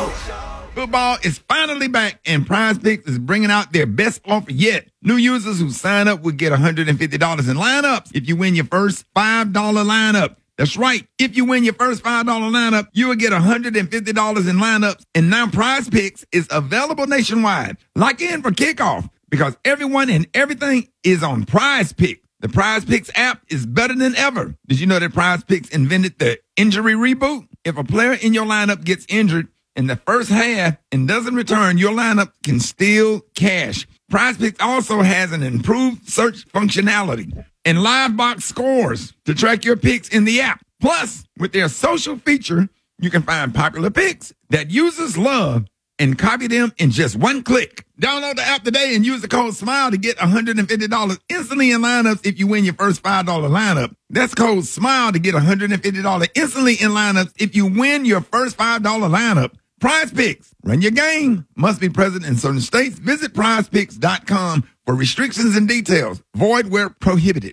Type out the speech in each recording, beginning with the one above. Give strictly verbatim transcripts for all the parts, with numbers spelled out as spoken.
Football is finally back, and Prize Picks is bringing out their best offer yet. New users who sign up will get one hundred fifty dollars in lineups if you win your first five dollar lineup. That's right. If you win your first five dollar lineup, you will get one hundred fifty dollars in lineups. And now Prize Picks is available nationwide. Lock in for kickoff because everyone and everything is on Prize Picks. The Prize Picks app is better than ever. Did you know that Prize Picks invented the injury reboot? If a player in your lineup gets injured in the first half and doesn't return, your lineup can still cash. Prize Picks also has an improved search functionality and live box scores to track your picks in the app. Plus, with their social feature, you can find popular picks that users love and copy them in just one click. Download the app today and use the code SMILE to get one hundred fifty dollars instantly in lineups if you win your first five dollar lineup. That's code SMILE to get one hundred fifty dollars instantly in lineups if you win your first five dollar lineup. Prize Picks. Run your game. Must be present in certain states. Visit prize picks dot com for restrictions and details. Void where prohibited.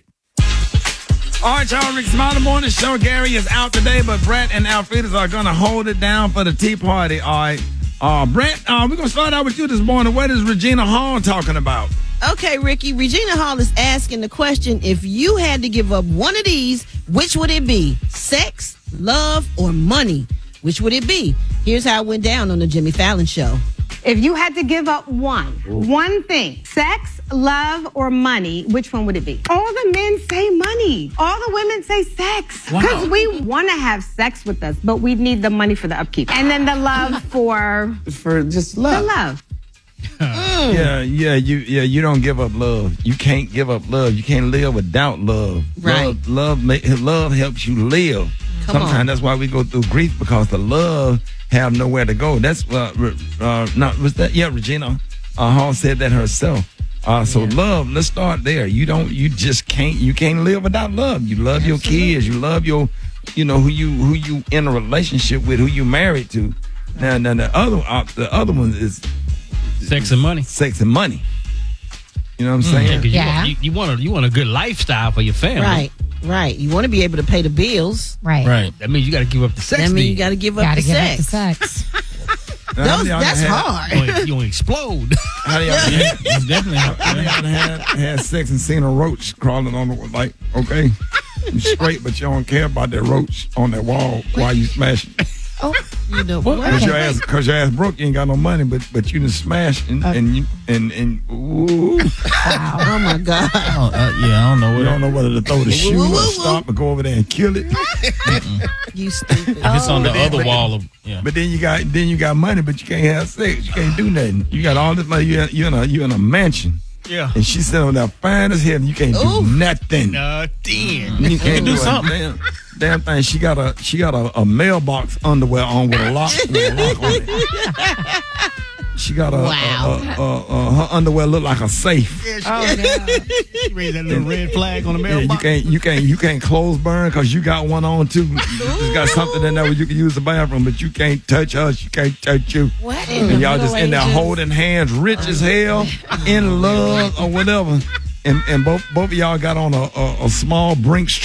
All right, y'all. Rick Smiley in the Morning Show. Gary is out today, but Brett and Alfredas are going to hold it down for the tea party. All right. Uh, Brett, uh, we're going to start out with you this morning. What is Regina Hall talking about? Okay, Ricky. Regina Hall is asking the question, if you had to give up one of these, which would it be? Sex, love, or money? Which would it be? Here's how it went down on the Jimmy Fallon Show. If you had to give up one, Ooh. one thing, sex, love, or money, which one would it be? All the men say money. All the women say sex. Because wow. we want to have sex with us, but we need the money for the upkeep. And then the love for... For just love. The love. mm. Yeah, yeah, you yeah, you don't give up love. You can't give up love. You can't live without love. Right. Love, love, love helps you live. Come Sometimes on. That's why we go through grief, because the love have nowhere to go. That's uh, uh not was that yeah Regina uh, Hall said that herself. Uh, so yeah. Love, let's start there. You don't, you just can't, you can't live without love. You love Absolutely. your kids. You love your, you know, who you who you in a relationship with, who you married to. Now, now the other uh, the other one is sex and money. Sex and money. You know what I'm saying? Mm, yeah. You, you, you want a you want a good lifestyle for your family. Right. Right. You want to be able to pay the bills. Right. Right. That means you got to give up the sex. That means need. you got to give up Gotta the give sex. up the sex. Those, that's had, hard. You gonna, you gonna explode. How do y'all yeah, it's definitely. How do y'all had, had sex and seen a roach crawling on the, like, okay, you straight, but you don't care about that roach on that wall while you smashing. Oh, you know what? Because your ass, cause your ass broke, you ain't got no money, but but you done smash and Okay. and you and and ooh. Wow. Oh my God. I don't, uh, yeah, I don't know. You don't know whether to throw the shoe Woo, or woo, woo. stop or go over there and kill it. You stupid. If it's on the But then- other but- wall of yeah. But then you got then you got money, but you can't have sex. You can't do nothing. You got all this money. You you in a you in a mansion, Yeah. and she's sitting on there fine as hell. And you can't Ooh. do nothing. Nothing. You can't do do something. Damn, damn thing. She got a she got a, a mailbox underwear on with a lock, with a lock on it. She got a, Wow. a, a, a, a her underwear look like a safe. Oh, no. She raised that little red flag on the Yeah, you mailbox. can't you can't you can't close burn because you got one on too. You just got something in there where you can use the bathroom, but you can't touch her. She can't touch you. What And in the y'all just Middle in there Ages? holding hands, rich as hell, in love or whatever. And and both both of y'all got on a, a, a small Brinks